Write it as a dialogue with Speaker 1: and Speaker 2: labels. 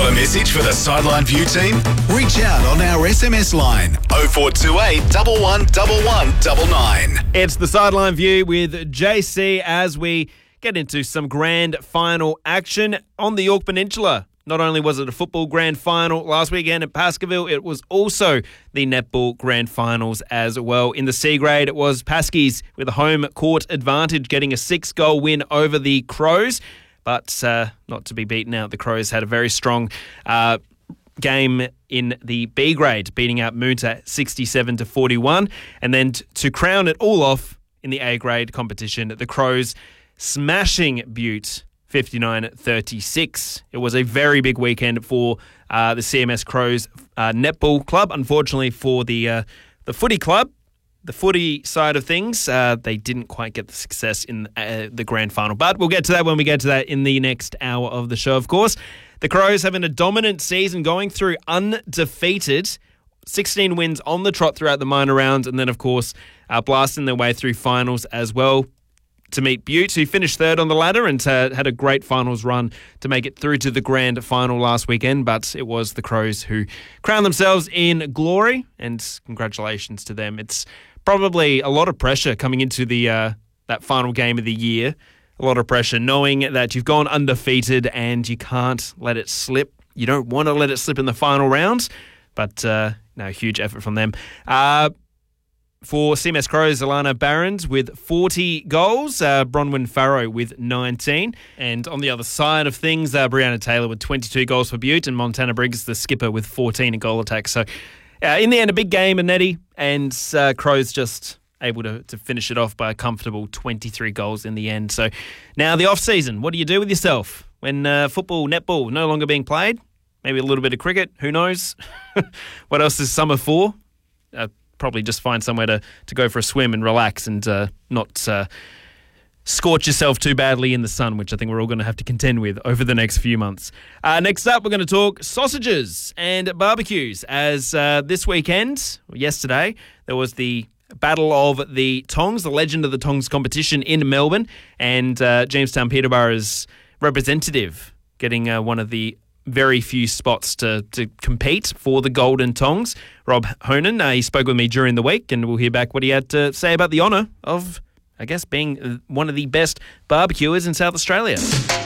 Speaker 1: Got a message for the Sideline View team? Reach out on our SMS line 0428 111199.
Speaker 2: It's the Sideline View with JC as we get into some grand final action on the Yorke Peninsula. Not only was it a football grand final last weekend at Baskerville, it was also the netball grand finals as well. In the C grade, it was Paskies with a home court advantage, getting a 6-goal win over the Crows. But not to be beaten out. The Crows had a very strong game in the B grade, beating out Moonta 67-41. And then to crown it all off in the A grade competition, the Crows smashing Butte 59-36. It was a very big weekend for the CMS Crows netball club. Unfortunately for the footy club, the footy side of things, they didn't quite get the success in the grand final. But we'll get to that when we get to that in the next hour of the show, of course. The Crows having a dominant season, going through undefeated, 16 wins on the trot throughout the minor rounds, and then, of course, blasting their way through finals as well to meet Butte, who finished third on the ladder and had a great finals run to make it through to the grand final last weekend. But it was the Crows who crowned themselves in glory, and congratulations to them. It's probably a lot of pressure coming into the that final game of the year. A lot of pressure knowing that you've gone undefeated and you can't let it slip. You don't want to let it slip in the final rounds, but no, huge effort from them. For CMS Crows, Alana Barons with 40 goals, Bronwyn Farrow with 19. And on the other side of things, Brianna Taylor with 22 goals for Butte, and Montana Briggs, the skipper, with 14 in goal attack. So in the end, a big game in Nettie, and Crows just able to finish it off by a comfortable 23 goals in the end. So now the off-season, what do you do with yourself when football, netball no longer being played? Maybe a little bit of cricket, who knows? What else is summer for? Probably just find somewhere to go for a swim and relax and not scorch yourself too badly in the sun, which I think we're all going to have to contend with over the next few months. Next up, we're going to talk sausages and barbecues, as this weekend, yesterday, there was the Battle of the Tongs, the Legend of the Tongs competition in Melbourne, and Jamestown Peterborough's representative getting one of the very few spots to compete for the Golden Tongs. Rob Honan, he spoke with me during the week, and we'll hear back what he had to say about the honour of, I guess, being one of the best barbecuers in South Australia.